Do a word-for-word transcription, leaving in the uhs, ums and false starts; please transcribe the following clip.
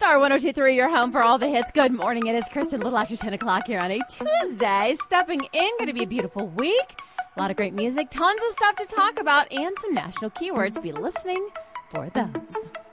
Star one oh two point three, your home for all the hits. Good morning. It is Kristen, a little after ten o'clock here on a Tuesday. Stepping in, going to be a beautiful week. A lot of great music, tons of stuff to talk about, and some national keywords. Be listening for those.